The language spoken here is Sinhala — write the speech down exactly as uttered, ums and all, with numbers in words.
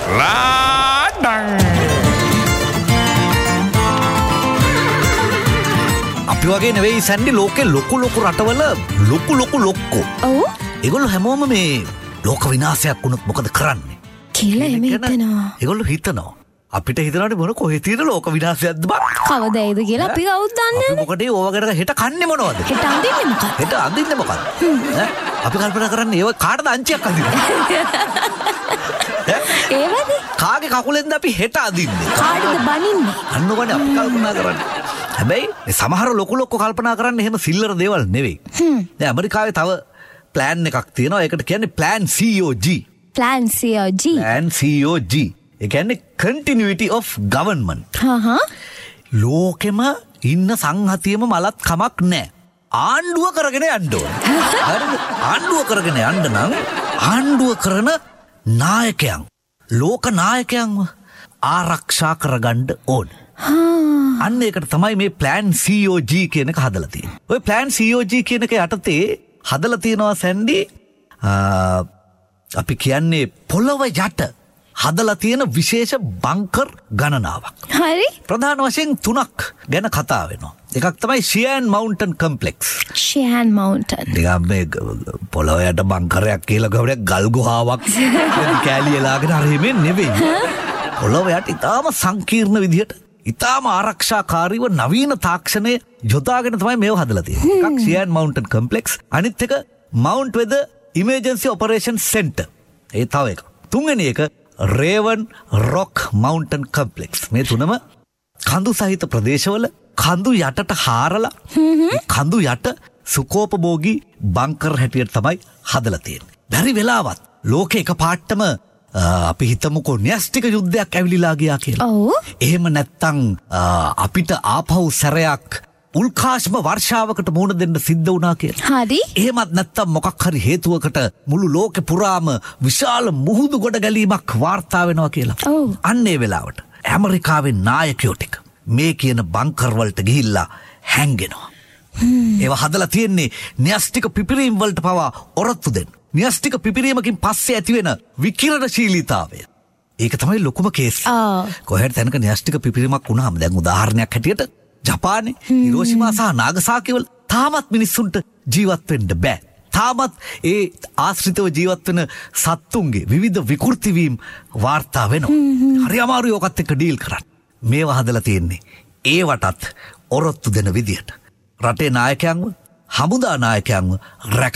ලාඩං. අපි වගේ නෙවෙයි සැන්ඩි ලෝකේ ලොකු ලොකු රටවල ලොකු ලොකු ලොක්කෝ. ඔව්. ඒගොල්ලෝ හැමෝම මේ ලෝක විනාශයක් වුණොත් මොකද කරන්නේ කියලා එමෙ හිතනවා. ඒගොල්ලෝ හිතනවා. අපිට හිතනවාට මොන කොහෙ තියෙන ලෝක විනාශයක්ද බං? කවදායිද කියලා අපි කවුද දන්නේ නැහැ. මොකටද ඕවා ගැන හෙට කන්නේ මොනවද? හෙට අඳින්නේ මොකක්ද? හෙට අඳින්නේ මොකක්ද? ඈ අපි කල්පනා කරන්නේ ඒව කාටද අංචියක් අඳින්නේ? ඒවද? කාගේ කකුලෙන්ද අපි හෙට අඳින්නේ? කාටද බනින්නේ? අන්න ඕකනේ අපි කල්පනා කරන්නේ. හැබැයි මේ සමහර ලොකු ලොක්ක කල්පනා කරන්නේ එහෙම සිල්ලර දේවල් නෙවෙයි. දැන් ඇමරිකාවේ තව ප්ලෑන් එකක් තියෙනවා. ඒකට කියන්නේ plan C O G. Plan C O G. Plan C O G. ඒ කියන්නේ continuity of government. හා හා. ලෝකෙම ඉන්න සංහතියම මලත් කමක් නැහැ. ආණ්ඩුව කරගෙන යන්න ඕන. හරිද? ආණ්ඩුව කරගෙන යන්න නම් ආණ්ඩුව කරන නායකයන් ලෝක නායකයන්ව ආරක්ෂා කරගන්න ඕන. අන්න ඒකට තමයි මේ ප්ලෑන් C O G කියන එක හදලා තියෙන්නේ. ඔය ප්ලෑන් C O G කියන එක යටතේ හදලා තියෙනවා සැන්ඩි අපි කියන්නේ පොළව යට හදලා තියෙන විශේෂ බංකර් ගණනාවක්. හරි. ප්‍රධාන වශයෙන් තුනක් ගැන කතා වෙනවා. එකක් තමයි Cheyenne Mountain Complex. Cheyenne Mountain. නිකම් මේ පොළව යට බංකරයක් කියලා ගවරයක් ගල් ගුහාවක් කෑලි එලාගෙන අර හැමෙන් නෙවෙයි. පොළව යට ඉතාම සංකීර්ණ විදිහට ඉතාම ආරක්ෂාකාරීව නවීන තාක්ෂණය යොදාගෙන තමයි මේව හදලා තියෙන්නේ. එකක් Cheyenne Mountain Complex. අනිත් එක Mount Weather Emergency Operation Center. ඒ තව එක. තුන්වෙනි එක Raven Rock Mountain Complex. මේ තුනම කඳු සහිත ප්‍රදේශවල කඳු යටට හාරලා කඳු යට සුකෝපභෝගී බංකර් හැටියට තමයි හදලා තියෙන්නේ. බැරි වෙලාවත් ලෝකේ එක පාටම අපි හිතමුකෝ න්‍යෂ්ටික යුද්ධයක් ඇවිලිලා ගියා කියලා. ඔව්. එහෙම නැත්තම් අපිට ආපහු සැරයක් උල්කාශ්ම වර්ෂාවකට මුහුණ දෙන්න සිද්ධ වුණා කියලා. හරි. එහෙමත් නැත්තම් මොකක් හරි හේතුවකට මුළු ලෝකෙ පුරාම විශාල මුහුදු ගොඩ ගැලීමක් වාර්තා වෙනවා කියලා. ඔව්. අන්න ඒ වෙලාවට ඇමරිකාවේ නායකයෝ ටික මේ කියන බංකර් වලට ගිහිල්ලා හැංගෙනවා. ඒවා හදලා තියෙන්නේ න්‍යෂ්ටික පිපිරීම් වලට පවා ඔරොත්තු දෙන්න. න්‍යෂ්ටික පිපිරීමකින් පස්සේ ඇතිවෙන විකිරණශීලීතාවය. ඒක තමයි ලොකුම කේස්. කොහෙට තැනක න්‍යෂ්ටික පිපිරීමක් වුණාම දැන් උදාහරණයක් හැටියට ජපානේ හිරෝෂිමා සහ නාගසාකි වල තාමත් මිනිස්සුන්ට ජීවත් වෙන්න බෑ. තාමත් ඒ ආශ්‍රිතව ජීවත් වෙන සත්තුන්ගේ විවිධ විකෘති වීම් වාර්තා වෙනවා. හරි අමාරුයි ඔකත් එක්ක ඩීල් කරන්න. මේවා හදලා තියෙන්නේ ඒවටත් ඔරොත්තු දෙන විදියට. රටේ නායකයන්ව හමුදා නායකයන්ව රැක